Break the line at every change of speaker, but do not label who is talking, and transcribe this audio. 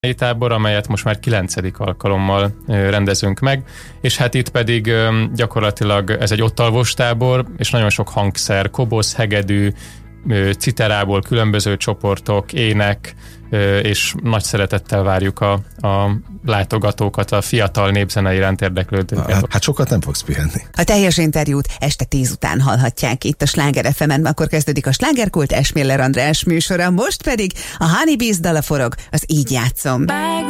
tábor, amelyet most már 9. alkalommal rendezünk meg, és hát itt pedig gyakorlatilag ez egy ottalvos tábor, és nagyon sok hangszer, kobosz, hegedű, citerából különböző csoportok, ének, és nagy szeretettel várjuk a látogatókat, a fiatal népzene iránt érdeklődőket.
Hát sokat nem fogsz pihenni.
A teljes interjút este 10 után hallhatják itt a Sláger FM-en, akkor kezdődik a Slágerkult Esmiller András műsora, most pedig a Honeybees dala forog, az Így játszom.